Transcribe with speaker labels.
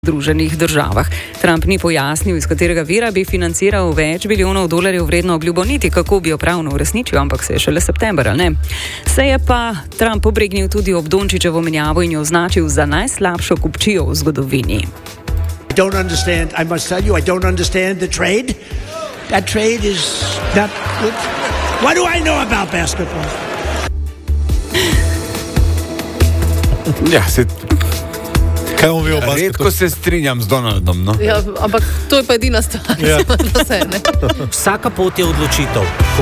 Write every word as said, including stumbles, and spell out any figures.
Speaker 1: Združenih državah. Trump ni pojasnil, iz katerega vira bi financiral več bilijonov dolarjev vredno obljubo, niti kako bi jo pravno uresničil, ampak se je šele septembra, ne. Se je pa Trump obregnil tudi ob Dončićevo menjavo in jo označil za najslabšo kupčijo v zgodovini.
Speaker 2: I don't understand, I must tell you, I don't understand the trade. That trade is not good. What do I know about basketball?
Speaker 3: Ja, se...
Speaker 4: Redko se strinjam z Donaldom. No?
Speaker 5: Ja, ampak to je pa edina stvar,
Speaker 6: Ja.
Speaker 5: da se ne.
Speaker 6: Vsaka pot je odločitev.